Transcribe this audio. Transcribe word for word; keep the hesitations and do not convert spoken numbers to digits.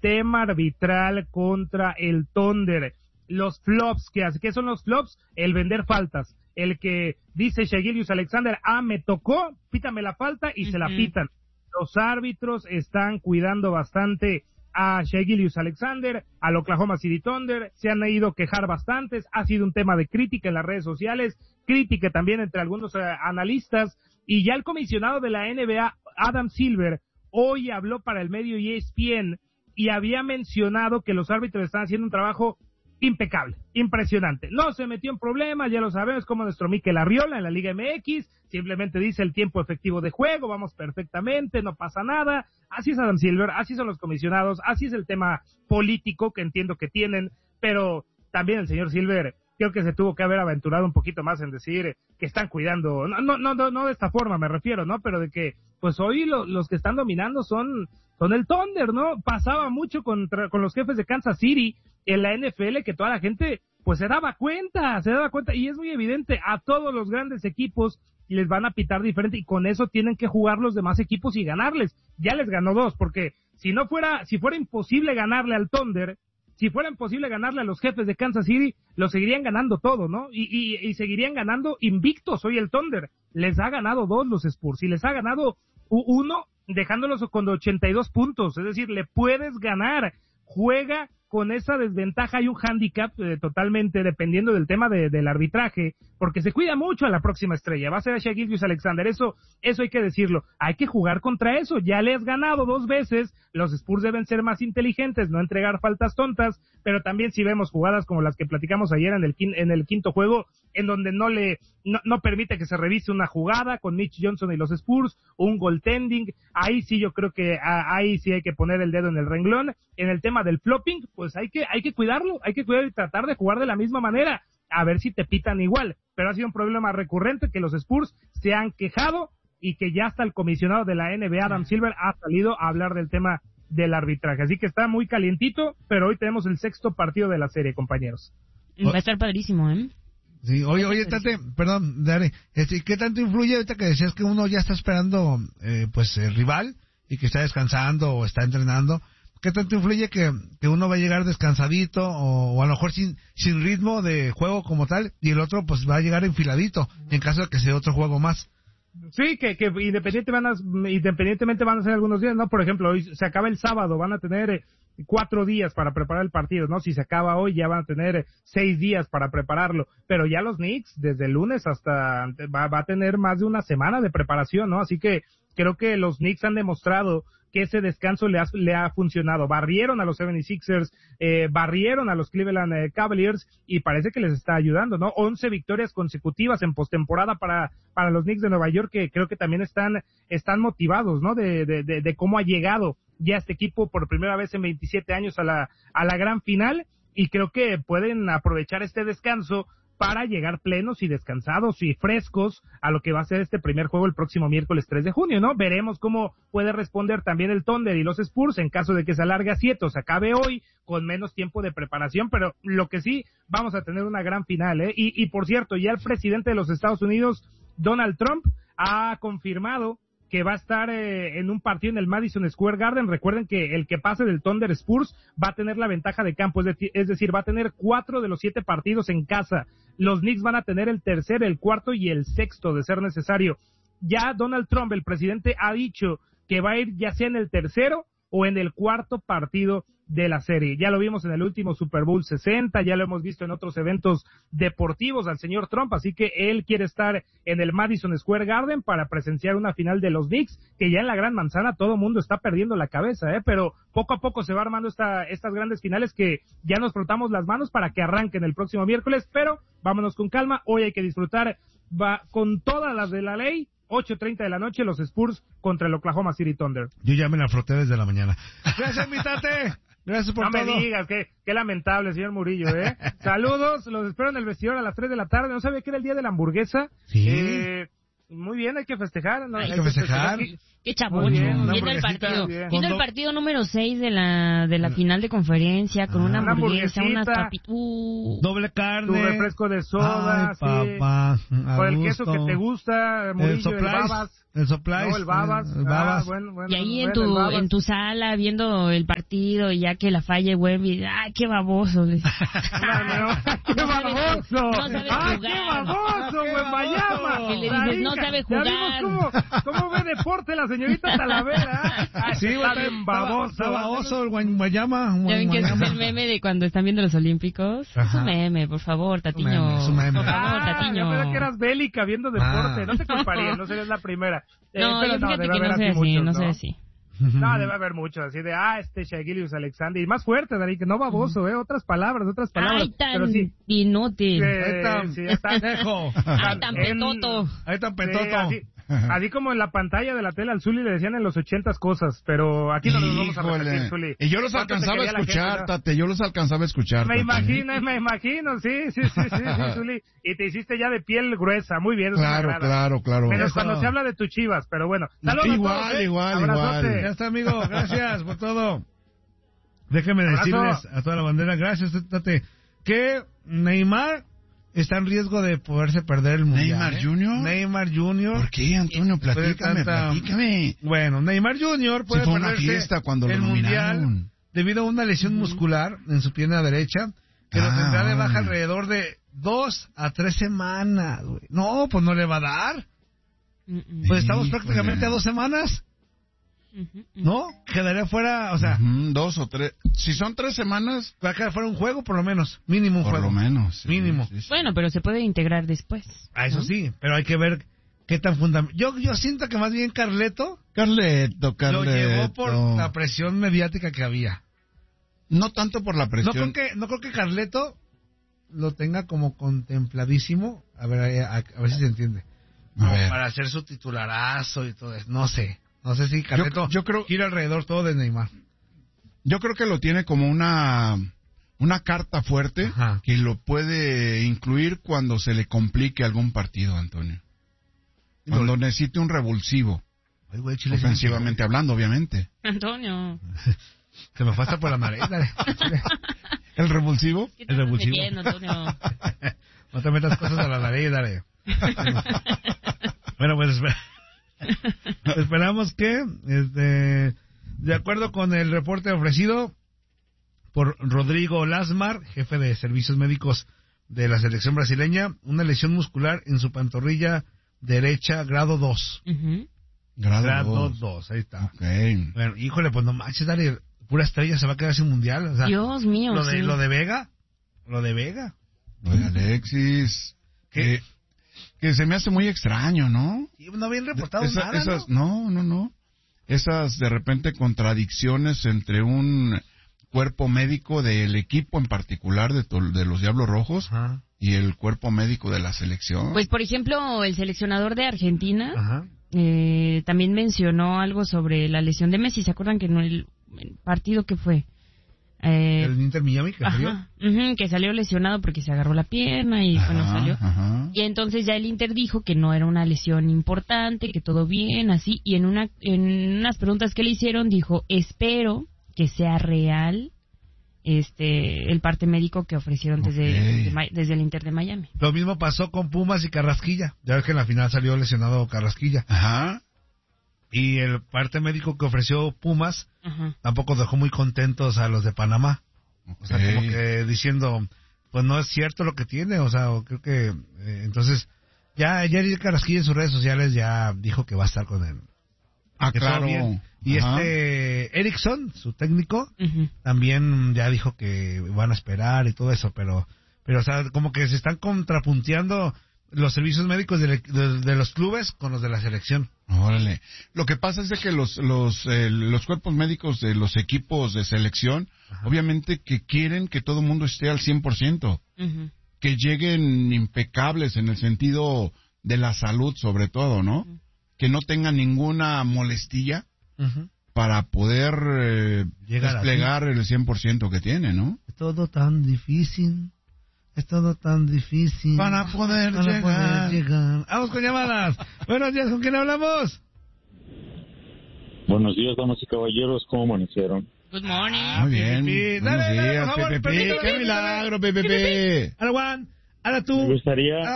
tema arbitral contra el Thunder. Los flops que hace, ¿qué son los flops? El vender faltas, el que dice Shai Gilgeous-Alexander, ah, me tocó, pítame la falta y uh-huh. se la pitan. Los árbitros están cuidando bastante a Shai Gilgeous-Alexander, al Oklahoma City Thunder, se han ido a quejar bastantes, ha sido un tema de crítica en las redes sociales, crítica también entre algunos uh, analistas, y ya el comisionado de la N B A, Adam Silver, hoy habló para el medio E S P N y había mencionado que los árbitros están haciendo un trabajo impecable, impresionante. No se metió en problemas, ya lo sabemos, como nuestro Mikel Arriola en la Liga M X, simplemente dice el tiempo efectivo de juego, vamos perfectamente, no pasa nada. Así es Adam Silver, así son los comisionados, así es el tema político que entiendo que tienen, pero también el señor Silver creo que se tuvo que haber aventurado un poquito más en decir que están cuidando, no no no no de esta forma me refiero, ¿no? Pero de que pues hoy lo, los que están dominando son son el Thunder, ¿no? Pasaba mucho contra, con los jefes de Kansas City en la N F L que toda la gente pues se daba cuenta, se daba cuenta y es muy evidente, a todos los grandes equipos les van a pitar diferente y con eso tienen que jugar los demás equipos y ganarles. Ya les ganó dos, porque si no fuera, si fuera imposible ganarle al Thunder, si fuera imposible ganarle a los jefes de Kansas City, lo seguirían ganando todo, ¿no? Y, y, y seguirían ganando invictos hoy el Thunder. Les ha ganado dos los Spurs y les ha ganado uno dejándolos con ochenta y dos puntos. Es decir, le puedes ganar. Juega con esa desventaja. Hay un handicap eh, totalmente dependiendo del tema de, del arbitraje, porque se cuida mucho a la próxima estrella. Va a ser a Shai Gilgeous-Alexander. Eso, eso hay que decirlo. Hay que jugar contra eso. Ya le has ganado dos veces. Los Spurs deben ser más inteligentes, no entregar faltas tontas, pero también si vemos jugadas como las que platicamos ayer en el, en el quinto juego, en donde no le, no, no permite que se revise una jugada con Mitch Johnson y los Spurs, un goaltending, ahí sí yo creo que, ahí sí hay que poner el dedo en el renglón. En el tema del flopping, pues hay que, hay que cuidarlo, hay que cuidar y tratar de jugar de la misma manera, a ver si te pitan igual, pero ha sido un problema recurrente que los Spurs se han quejado y que ya hasta el comisionado de la N B A, Adam Silver, ha salido a hablar del tema del arbitraje, así que está muy calientito, pero hoy tenemos el sexto partido de la serie, compañeros. Va a estar padrísimo, ¿eh? Sí, oye, oye, Tate, perdón, Dare, este, ¿qué tanto influye ahorita que decías que uno ya está esperando, eh, pues, el rival y que está descansando o está entrenando? ¿Qué tanto influye que, que uno va a llegar descansadito o, o a lo mejor sin, sin ritmo de juego como tal y el otro pues va a llegar enfiladito en caso de que sea otro juego más? Sí, que, que independientemente van a, independientemente van a ser algunos días, ¿no? Por ejemplo, hoy se acaba el sábado, van a tener eh, cuatro días para preparar el partido, ¿no? Si se acaba hoy, ya van a tener eh, seis días para prepararlo. Pero ya los Knicks, desde el lunes hasta, va, va a tener más de una semana de preparación, ¿no? Así que creo que los Knicks han demostrado que ese descanso le ha, le ha funcionado. Barrieron a los setenta y seis ers, eh, barrieron a los Cleveland eh, Cavaliers y parece que les está ayudando, ¿no? once victorias consecutivas en postemporada para, para los Knicks de Nueva York, que creo que también están, están motivados, ¿no? De, de, de, de cómo ha llegado ya este equipo por primera vez en veintisiete años a la, a la gran final, y creo que pueden aprovechar este descanso para llegar plenos y descansados y frescos a lo que va a ser este primer juego el próximo miércoles tres de junio, ¿no? Veremos cómo puede responder también el Thunder y los Spurs en caso de que se alargue a siete o se acabe hoy con menos tiempo de preparación, pero lo que sí, vamos a tener una gran final, ¿eh? Y, y por cierto, ya el presidente de los Estados Unidos, Donald Trump, ha confirmado que va a estar eh, en un partido en el Madison Square Garden. Recuerden que el que pase del Thunder Spurs va a tener la ventaja de campo, es, de, es decir, va a tener cuatro de los siete partidos en casa. Los Knicks van a tener el tercer, el cuarto y el sexto de ser necesario. Ya Donald Trump, el presidente, ha dicho que va a ir ya sea en el tercero o en el cuarto partido de la serie. Ya lo vimos en el último Super Bowl sesenta, ya lo hemos visto en otros eventos deportivos al señor Trump, así que él quiere estar en el Madison Square Garden para presenciar una final de los Knicks, que ya en la Gran Manzana todo el mundo está perdiendo la cabeza, ¿eh? Pero poco a poco se va armando esta, estas grandes finales que ya nos frotamos las manos para que arranquen el próximo miércoles, pero vámonos con calma, hoy hay que disfrutar va, con todas las de la ley. ocho treinta de la noche, los Spurs contra el Oklahoma City Thunder. Yo ya me la froté desde la mañana. Gracias, mi Tate. Gracias por no todo. No me digas, qué, qué lamentable, señor Murillo, ¿eh? Saludos, los espero en el vestidor a las tres de la tarde. ¿No sabía que era el día de la hamburguesa? Sí. Eh, Muy bien, hay que festejar. ¿no? Hay que festejar. Qué chabón, Muy bien, viendo una el hamburguesita, partido, bien. viendo el Con do- partido número seis de la de la final de conferencia con Ah. una Una hamburguesa, unas hamburguesita. papitas. Uh, Doble Tu carne. refresco de soda, Ay, sí. papá. a O el queso gusto. que te gusta, El Murillo, el Supplies. babas. El Supplies. No, el babas. El Ah, babas. bueno, bueno, y ahí en bueno, el tu babas. en tu sala viendo el partido y ya que la falle Wemby, ay, qué baboso. Le- No, no, ¡Qué No sabe- baboso! no sabe ¡Ay, jugar. qué baboso, ¡Qué güey, Mayama! Que le La dices, no hija, sabe Ya jugar. vimos cómo, cómo ve deporte la señorita Talavera. Ah, Sí, está güey, bien estaba- baboso. Estaba oso el Guay- Guayama. Ya ven que ese es Guayama. el meme de cuando están viendo los Olímpicos. Es Ajá. un meme, por favor, Tatiño. meme, es un meme. Por favor, Ah, Tatiño. yo pensé que eras bélica viendo deporte. Ah. No te culparía, no serías la primera. Eh, No, pero yo fíjate debe que haber no soy así, muchos, no soy así. No, debe haber muchos, así de, ah, este Shagilius Alexander. Y más fuerte, Darí, que no baboso, ¿eh? Otras palabras, otras palabras. Ay, tan Pero sí, inútil. que- Ahí está, sí, está- Dejo. Ay, tan en- petoto. Ahí está Sí, Petoto. así, así como en la pantalla de la tele al Zuli le decían en los ochentas cosas, pero aquí no nos vamos a repetir, Híjole. Zuli. Y yo los ¿Cuánto te alcanzaba a quería la gente, escuchar, no? Tate, yo los alcanzaba a escuchar. Me Tate. imagino, me imagino, sí, sí, sí, sí, sí, Zuli. Y te hiciste ya de piel gruesa, muy bien. eso me Claro, agrada. claro, claro. Menos Eso. cuando se habla de tus Chivas, pero bueno. Saludos a Igual, todos, ¿eh? igual, Abrazote. igual. Ya está, amigo. Gracias por todo. Déjenme Abrazo. decirles a toda la bandera, gracias, Tate, que Neymar está en riesgo de poderse perder el mundial. ¿Neymar ¿eh? Junior? Neymar Junior ¿Por qué, Antonio? Después de Platícame, tanta- platícame. Bueno, Neymar Junior puede fue una perderse fiesta cuando lo el mundial nominaron. debido a una lesión muscular en su pierna derecha que lo Ah, tendrá de baja órale. alrededor de dos a tres semanas. Güey. No, pues no le va a dar. Mm, mm. Pues estamos Híjole. prácticamente a dos semanas, Ujú, ujú. ¿no? Quedaría fuera, o sea, Ujú, dos o tres. Si son tres semanas, va a quedar fuera un juego por lo menos, mínimo un por juego. lo menos. sí, Mínimo. sí, sí. Bueno, pero se puede integrar después. Ah, eso ¿no? sí, pero hay que ver qué tan fundamental. Yo, yo siento que más bien Carleto Carleto, Carleto. lo llevó por la presión mediática que había. No tanto por la No presión. creo que, no creo que Carleto lo tenga como contempladísimo. A ver, a, a ver si se entiende. A Como ver. para hacer su titularazo y todo eso. No sé. No sé si Carleto yo creo- gira alrededor todo de Neymar. Yo creo que lo tiene como una una carta fuerte Ajá. que lo puede incluir cuando se le complique algún partido, Antonio. Cuando necesite un revulsivo, Ay, güey, Chile, ofensivamente hablando, obviamente. Antonio. Se me fue hasta por la nariz. Dale. Chile. ¿El revulsivo? ¿Qué te El estás revulsivo. metiendo, Antonio? No te metas cosas a la nariz, dale. Bueno, pues espera- esperamos que, este, de acuerdo con el reporte ofrecido por Rodrigo Lasmar, jefe de servicios médicos de la selección brasileña, una lesión muscular en su pantorrilla derecha, grado dos. Ujú. Grado Grado dos. dos, ahí está. Ok. Bueno, híjole, pues no manches, dale, pura estrella se va a quedar sin mundial. O sea, Dios mío, lo de, sí. lo de Vega, lo de Vega. Oye, Alexis, ¿Qué? que, que se me hace muy extraño, ¿no? Y no habían reportado Esa- nada, esas, ¿no? no, no, no. Esas de repente contradicciones entre un cuerpo médico del equipo en particular de, tol- de los Diablos Rojos Ajá, y el cuerpo médico de la selección. Pues, por ejemplo, el seleccionador de Argentina ajá. eh, también mencionó algo sobre la lesión de Messi. ¿Se acuerdan que en el, el partido que fue? Eh, El Inter Miami que salió. ajá, ujú, que salió lesionado porque se agarró la pierna y bueno, Ajá, salió. ajá. Y entonces ya el Inter dijo que no era una lesión importante, que todo bien, así. Y en una en unas preguntas que le hicieron dijo, espero que sea real este el parte médico que ofrecieron desde, Ok. desde, Ma- desde el Inter de Miami. Lo mismo pasó con Pumas y Carrasquilla. Ya ves que en la final salió lesionado Carrasquilla. Ajá. Y el parte médico que ofreció Pumas Ajá. tampoco dejó muy contentos a los de Panamá. O sea, Ok. como que diciendo, pues no es cierto lo que tiene. O sea, o creo que... eh, entonces, ya ayer Carrasquilla en sus redes sociales ya dijo que va a estar con él. Ah, Que todo claro. bien. Y Ajá. este Erickson, su técnico, Ujú. también ya dijo que van a esperar y todo eso, pero, pero o sea, como que se están contrapunteando los servicios médicos de, de- de los clubes con los de la selección. Órale. Lo que pasa es de que los los eh, los cuerpos médicos de los equipos de selección, obviamente que quieren que todo el mundo esté al cien por ciento, Ujú. que lleguen impecables en el sentido de la salud sobre todo, ¿no? Que no tengan ninguna molestilla para poder eh, Llegar desplegar el cien por ciento que tiene, ¿no? Es todo tan difícil. Es todo tan difícil. Para poder para llegar. poder llegar. Vamos con llamadas. Buenos días, ¿con quién hablamos? Buenos días, damas y caballeros, ¿cómo amanecieron? Good morning. Ah, muy bien. Pi, pi. Buenos Dale, dale, días, por favor, Pepe. permítame, Qué permítame. milagro, Pepe. Ahora Juan, ahora tú. Me gustaría... Ahora